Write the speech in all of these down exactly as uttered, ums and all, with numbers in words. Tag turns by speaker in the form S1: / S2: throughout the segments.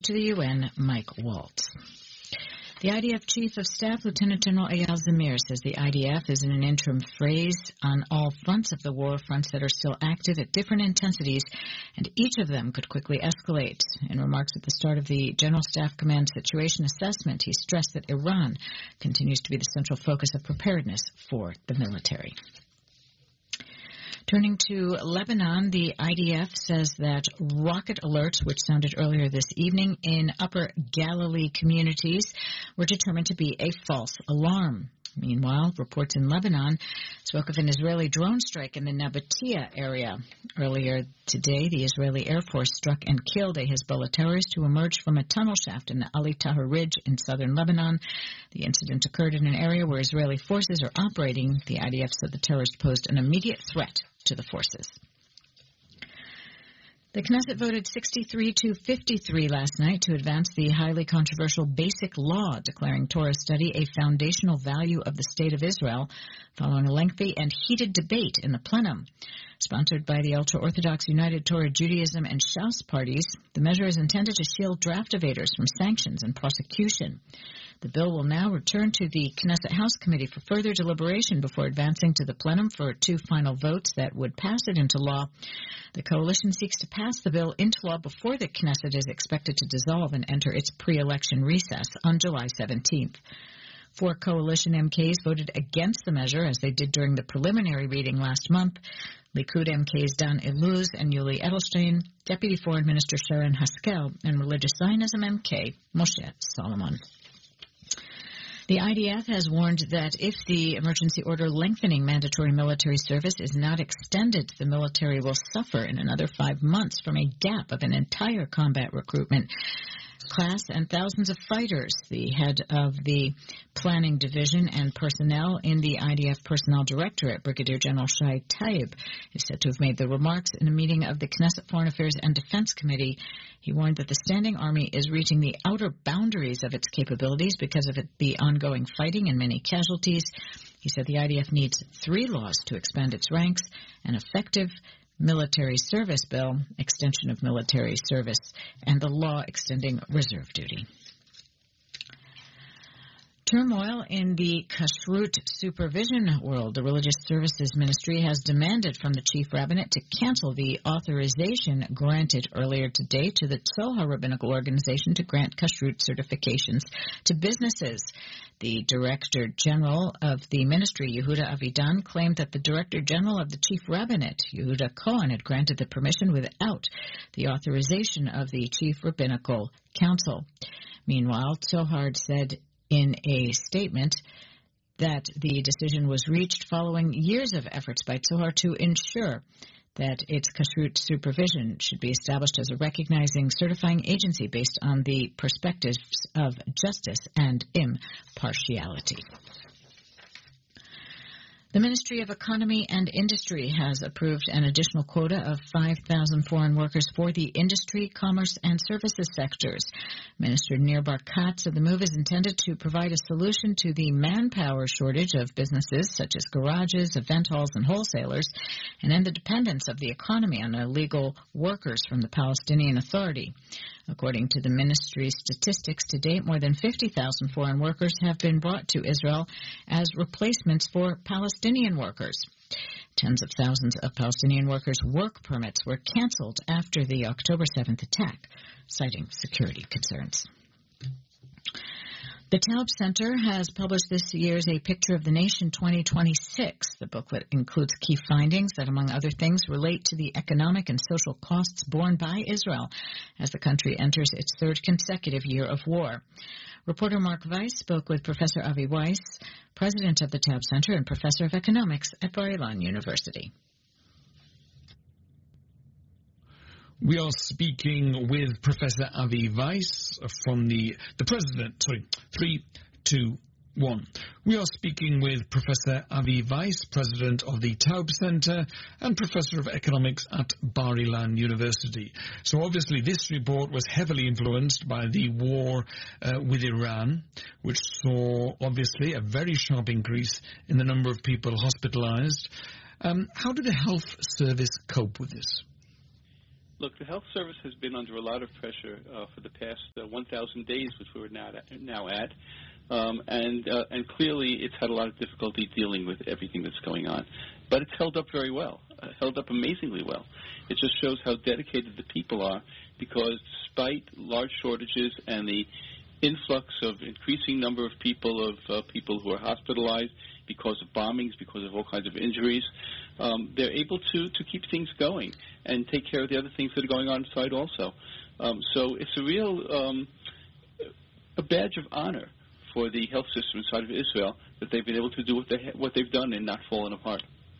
S1: to the U N, Mike Waltz. The I D F Chief of Staff, Lieutenant General Eyal Zamir, says the I D F is in an interim phase on all fronts of the war, fronts that are still active at different intensities, and each of them could quickly escalate. In remarks at the start of the General Staff Command Situation Assessment, he stressed that Iran continues to be the central focus of preparedness for the military. Turning to Lebanon, the I D F says that rocket alerts, which sounded earlier this evening in Upper Galilee communities, were determined to be a false alarm. Meanwhile, reports in Lebanon spoke of an Israeli drone strike in the Nabatea area. Earlier today, the Israeli Air Force struck and killed a Hezbollah terrorist who emerged from a tunnel shaft in the Ali Tahrir Ridge in southern Lebanon. The incident occurred in an area where Israeli forces are operating. The I D F said the terrorist posed an immediate threat to the forces. The Knesset voted sixty-three to fifty-three last night to advance the highly controversial Basic Law, declaring Torah study a foundational value of the State of Israel, following a lengthy and heated debate in the plenum. Sponsored by the ultra-Orthodox United Torah Judaism and Shas parties, the measure is intended to shield draft evaders from sanctions and prosecution. The bill will now return to the Knesset House Committee for further deliberation before advancing to the plenum for two final votes that would pass it into law. The coalition seeks to pass the bill into law before the Knesset is expected to dissolve and enter its pre-election recess on July seventeenth. Four coalition M Ks voted against the measure, as they did during the preliminary reading last month. Likud M Ks Dan Iluz and Yuli Edelstein, Deputy Foreign Minister Sharon Haskel, and Religious Zionism M K Moshe Solomon. The I D F has warned that if the emergency order lengthening mandatory military service is not extended, the military will suffer in another five months from a gap of an entire combat recruitment class and thousands of fighters. The head of the Planning Division and Personnel in the I D F Personnel Directorate, Brigadier General Shai Taib, is said to have made the remarks in a meeting of the Knesset Foreign Affairs and Defense Committee. He warned that the Standing Army is reaching the outer boundaries of its capabilities because of it, the ongoing fighting and many casualties. He said the I D F needs three laws to expand its ranks: an effective military service bill, extension of military service, and the law extending reserve duty. Turmoil in the Kashrut supervision world. The Religious Services Ministry has demanded from the Chief Rabbinate to cancel the authorization granted earlier today to the Tzohar Rabbinical Organization to grant Kashrut certifications to businesses. The Director General of the Ministry, Yehuda Avidan, claimed that the Director General of the Chief Rabbinate, Yehuda Cohen, had granted the permission without the authorization of the Chief Rabbinical Council. Meanwhile, Tzohar said in a statement that the decision was reached following years of efforts by Tzohar to ensure that its kashrut supervision should be established as a recognizing, certifying agency based on the perspectives of justice and impartiality. The Ministry of Economy and Industry has approved an additional quota of five thousand foreign workers for the industry, commerce, and services sectors. Minister Nir Barkat said the move is intended to provide a solution to the manpower shortage of businesses such as garages, event halls, and wholesalers, and end the dependence of the economy on illegal workers from the Palestinian Authority. According to the ministry's statistics, to date, more than fifty thousand foreign workers have been brought to Israel as replacements for Palestinian workers. Tens of thousands of Palestinian workers' work permits were canceled after the October seventh attack, citing security concerns. The Taub Center has published this year's A Picture of the Nation twenty twenty-six. The booklet includes key findings that, among other things, relate to the economic and social costs borne by Israel as the country enters its third consecutive year of war. Reporter Mark Weiss spoke with Professor Avi Weiss, president of the Taub Center and professor of economics at Bar-Ilan University.
S2: We are speaking with Professor Avi Weiss from the, the president, sorry, three, two, one. We are speaking with Professor Avi Weiss, president of the Taub Center and professor of economics at Bar-Ilan University. So obviously this report was heavily influenced by the war uh, with Iran, which saw obviously a very sharp increase in the number of people hospitalized. Um, how did the health service cope with this?
S3: Look, the health service has been under a lot of pressure uh, for the past uh, one thousand days, which we're now at, now at. Um, and uh, and clearly it's had a lot of difficulty dealing with everything that's going on. But it's held up very well, uh, held up amazingly well. It just shows how dedicated the people are, because despite large shortages and the influx of increasing number of people, of uh, people who are hospitalized because of bombings, because of all kinds of injuries, um, they're able to, to keep things going and take care of the other things that are going on inside also. Um, so it's a real um, a badge of honor for the health system inside of Israel that they've been able to do what, they ha- what they've done and not fallen apart.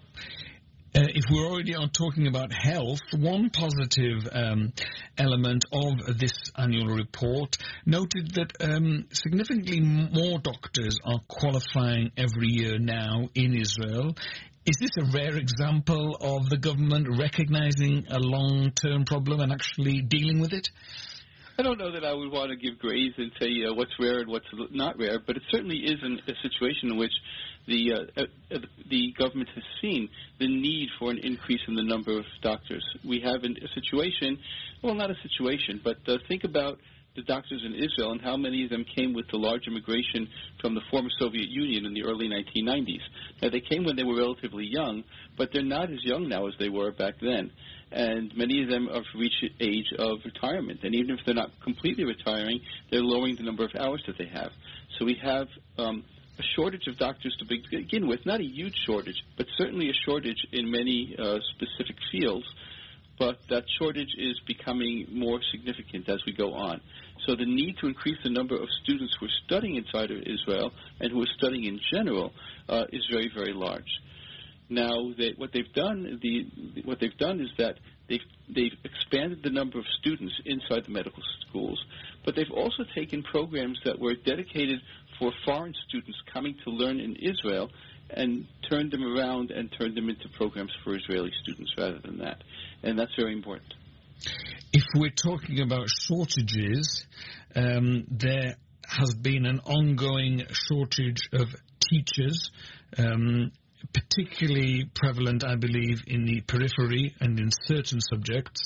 S2: Uh, if we're already on talking about health, one positive um, element of this annual report noted that um, significantly more doctors are qualifying every year now in Israel. Is this a rare example of the government recognizing a long-term problem and actually dealing with it?
S3: I don't know that I would want to give grades and say uh, what's rare and what's not rare, but it certainly is an, a situation in which the uh, uh, the government has seen the need for an increase in the number of doctors. We have an, a situation, well, not a situation, but uh, think about the doctors in Israel and how many of them came with the large immigration from the former Soviet Union in the early nineteen nineties. Now, they came when they were relatively young, but they're not as young now as they were back then. And many of them have reached the age of retirement. And even if they're not completely retiring, they're lowering the number of hours that they have. So we have um, a shortage of doctors to begin with, not a huge shortage, but certainly a shortage in many uh, specific fields. But that shortage is becoming more significant as we go on. So the need to increase the number of students who are studying inside of Israel and who are studying in general uh, is very, very large. Now, they, what they've done, the, what they've done is that they've they've expanded the number of students inside the medical schools, but they've also taken programs that were dedicated for foreign students coming to learn in Israel and turned them around and turned them into programs for Israeli students rather than that, and that's very important.
S2: If we're talking about shortages, um, there has been an ongoing shortage of teachers. Um, particularly prevalent, I believe, in the periphery and in certain subjects.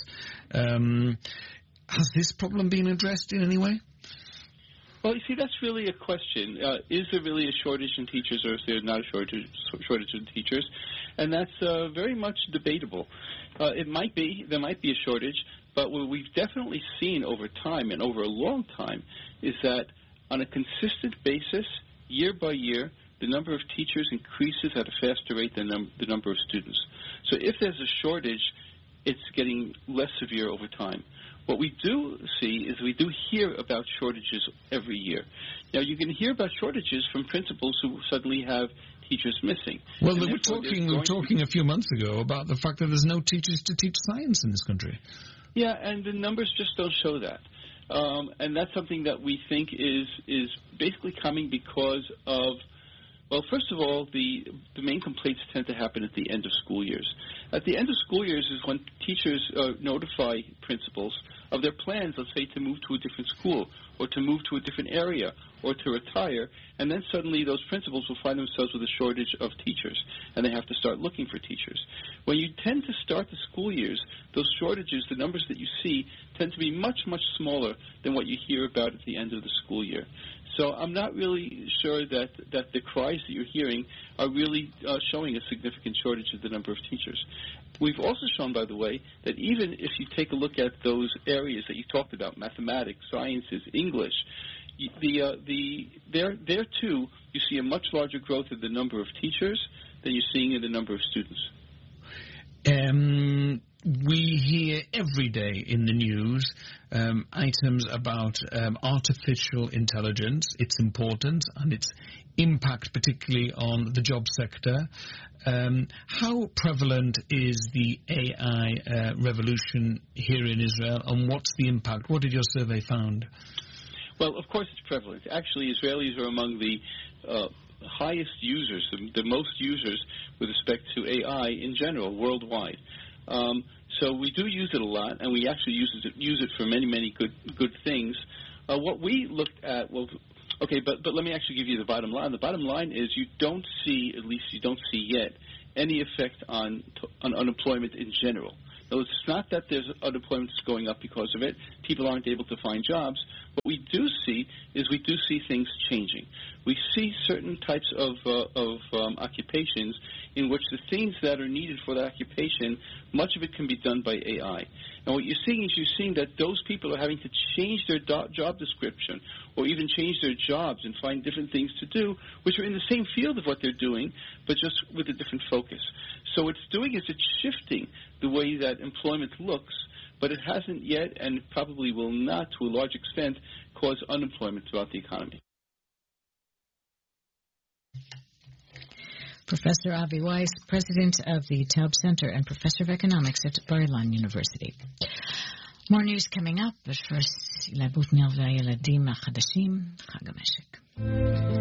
S2: Um, has this problem been addressed in any way?
S3: Well, you see, that's really a question. Uh, is there really a shortage in teachers, or is there not a shortage, shortage in teachers? And that's uh, very much debatable. Uh, it might be, there might be a shortage, but what we've definitely seen over time, and over a long time, is that on a consistent basis, year by year, the number of teachers increases at a faster rate than num- the number of students. So if there's a shortage, it's getting less severe over time. What we do see is we do hear about shortages every year. Now, you can hear about shortages from principals who suddenly have teachers missing.
S2: Well, we were talking, we were talking a few months ago about the fact that there's no teachers to teach science in this country.
S3: Yeah, and the numbers just don't show that. Um, and that's something that we think is is basically coming because of, well, first of all, the, the main complaints tend to happen at the end of school years. At the end of school years is when teachers uh, notify principals of their plans, let's say, to move to a different school or to move to a different area or to retire, and then suddenly those principals will find themselves with a shortage of teachers, and they have to start looking for teachers. When you tend to start the school years, those shortages, the numbers that you see, tend to be much, much smaller than what you hear about at the end of the school year. So I'm not really sure that, that the cries that you're hearing are really uh, showing a significant shortage of the number of teachers. We've also shown, by the way, that even if you take a look at those areas that you talked about, mathematics, sciences, English, the, uh, the, there, there too, you see a much larger growth in the number of teachers than you're seeing in the number of students.
S2: Um, we hear every day in the news um, items about um, artificial intelligence, its importance and its impact particularly on the job sector. Um, how prevalent is the A I uh, revolution here in Israel, and what's the impact? What did your survey found?
S3: Well, of course it's prevalent. Actually, Israelis are among the uh, highest users, the, the most users with respect to A I in general worldwide. Um, so we do use it a lot, and we actually use it, use it for many, many good good things. Uh, what we looked at, well, okay, but, but let me actually give you the bottom line. The bottom line is you don't see, at least you don't see yet, any effect on on unemployment in general. In So it's not that there's unemployment that's going up because of it. People aren't able to find jobs. What we do see is we do see things changing. We see certain types of, uh, of um, occupations in which the things that are needed for that occupation, much of it can be done by A I. And what you're seeing is you're seeing that those people are having to change their do- job description or even change their jobs and find different things to do, which are in the same field of what they're doing, but just with a different focus. So what it's doing is it's shifting the way that employment looks, but it hasn't yet and probably will not, to a large extent, cause unemployment throughout the economy.
S1: Professor Avi Weiss, president of the Taub Center and professor of economics at Bar-Ilan University. More news coming up, but first, ילדות נר והילדים החדשים, חג המשק.